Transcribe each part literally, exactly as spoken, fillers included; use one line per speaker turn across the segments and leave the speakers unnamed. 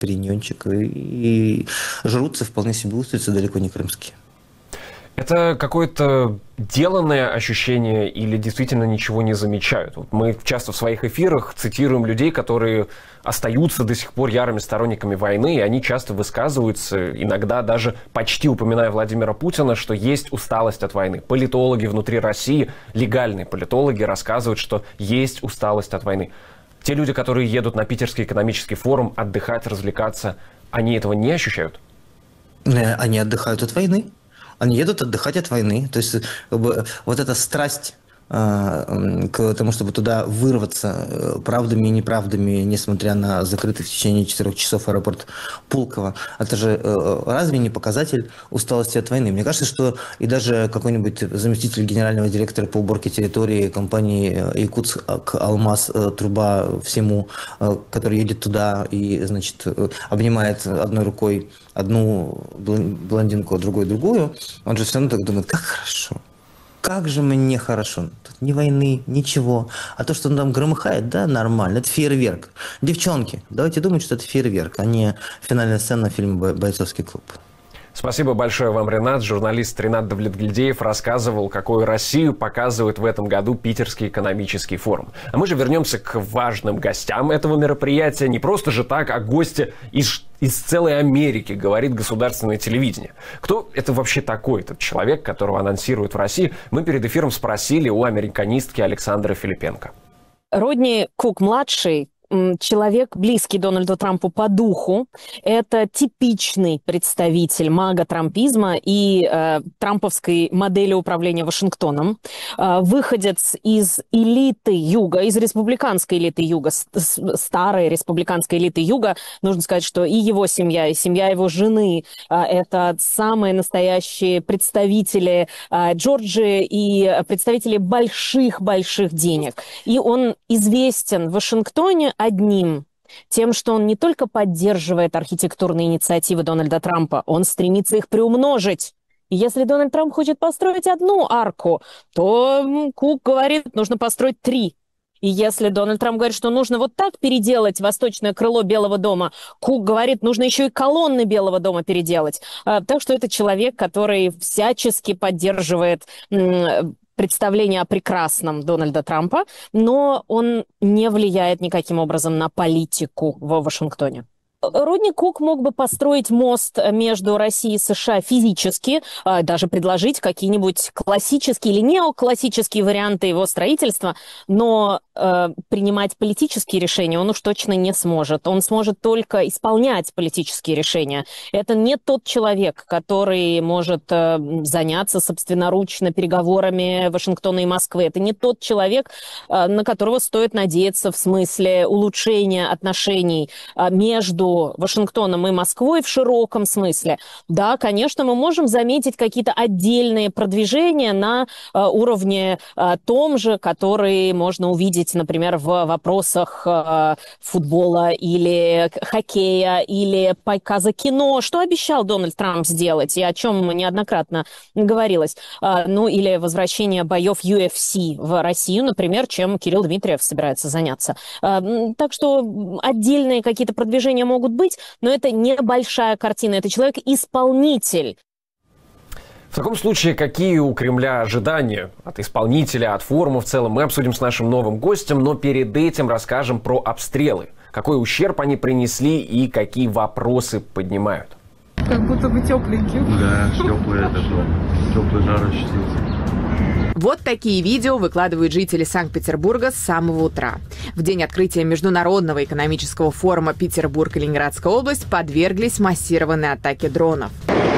периньончик, и, и жрутся вполне себе устрицы, далеко не крымские.
Это какое-то деланное ощущение или действительно ничего не замечают? Вот мы часто в своих эфирах цитируем людей, которые остаются до сих пор ярыми сторонниками войны, и они часто высказываются, иногда даже почти упоминая Владимира Путина, что есть усталость от войны. Политологи внутри России, легальные политологи, рассказывают, что есть усталость от войны. Те люди, которые едут на Питерский экономический форум отдыхать, развлекаться, они этого не ощущают?
Они отдыхают от войны. Они едут отдыхать от войны. То есть как бы, вот эта страсть э, к тому, чтобы туда вырваться э, правдами и неправдами, несмотря на закрытый в течение четырех часов аэропорт Пулково, это же э, разве не показатель усталости от войны? Мне кажется, что и даже какой-нибудь заместитель генерального директора по уборке территории компании Якутск Алмаз э, труба всему, э, который едет туда и, значит, э, обнимает одной рукой одну блондинку, а другой другую, он же все равно так думает, как хорошо, как же мне хорошо. Тут ни войны, ничего. А то, что он там громыхает, да, нормально, это фейерверк. Девчонки, давайте думать, что это фейерверк, а не финальная сцена фильма «Бойцовский клуб».
Спасибо большое вам, Ренат. Журналист Ренат Давлетгильдеев рассказывал, какую Россию показывает в этом году Питерский экономический форум. А мы же вернемся к важным гостям этого мероприятия. Не просто же так, а гости из, из целой Америки, говорит государственное телевидение. Кто это вообще такой, этот человек, которого анонсируют в России? Мы перед эфиром спросили у американистки Александры Филипенко.
Родни Кук-младший, человек, близкий Дональду Трампу по духу, это типичный представитель мага-трампизма и э, трамповской модели управления Вашингтоном. Э, выходец из элиты Юга, из республиканской элиты Юга, старой республиканской элиты Юга. Нужно сказать, что и его семья, и семья его жены э, это самые настоящие представители э, Джорджии и представители больших-больших денег. И он известен в Вашингтоне одним, тем, что он не только поддерживает архитектурные инициативы Дональда Трампа, он стремится их приумножить. И если Дональд Трамп хочет построить одну арку, то Кук говорит, нужно построить три. И если Дональд Трамп говорит, что нужно вот так переделать восточное крыло Белого дома, Кук говорит, нужно еще и колонны Белого дома переделать. Так что это человек, который всячески поддерживает представление о прекрасном Дональда Трампа, но он не влияет никаким образом на политику в Вашингтоне. Родни Кук мог бы построить мост между Россией и США физически, даже предложить какие-нибудь классические или неоклассические варианты его строительства, но э, принимать политические решения он уж точно не сможет. Он сможет только исполнять политические решения. Это не тот человек, который может э, заняться собственноручно переговорами Вашингтона и Москвы. Это не тот человек, э, на которого стоит надеяться в смысле улучшения отношений э, между Вашингтоном и Москвой в широком смысле. Да, конечно, мы можем заметить какие-то отдельные продвижения на э, уровне э, том же, которые можно увидеть, например, в вопросах э, футбола или хоккея, или показа кино. Что обещал Дональд Трамп сделать и о чем неоднократно говорилось. Э, ну, или возвращение боев ю эф си в Россию, например, чем Кирилл Дмитриев собирается заняться. Э, так что отдельные какие-то продвижения могут быть, но это небольшая картина, это человек-исполнитель.
В таком случае, какие у Кремля ожидания от исполнителя, от форума в целом, мы обсудим с нашим новым гостем, но перед этим расскажем про обстрелы. Какой ущерб они принесли и какие вопросы поднимают.
Как будто бы тепленький.
Да, теплый это был. Теплый жар ощутился.
Вот такие видео выкладывают жители Санкт-Петербурга с самого утра. В день открытия Международного экономического форума Петербург и Ленинградская область подверглись массированной атаке дронов.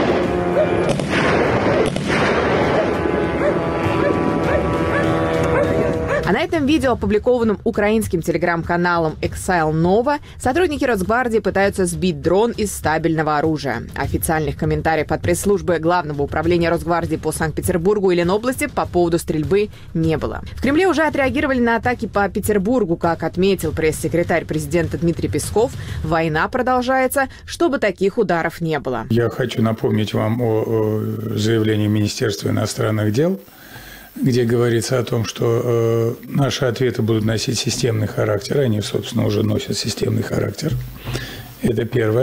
А на этом видео, опубликованном украинским телеграм-каналом Exile Nova, сотрудники Росгвардии пытаются сбить дрон из стабильного оружия. Официальных комментариев от пресс-службы Главного управления Росгвардии по Санкт-Петербургу и Ленобласти по поводу стрельбы не было. В Кремле уже отреагировали на атаки по Петербургу. Как отметил пресс-секретарь президента Дмитрий Песков, война продолжается, чтобы таких ударов не было.
Я хочу напомнить вам о заявлении Министерства иностранных дел, где говорится о том, что э, наши ответы будут носить системный характер. Они, собственно, уже носят системный характер. Это первое.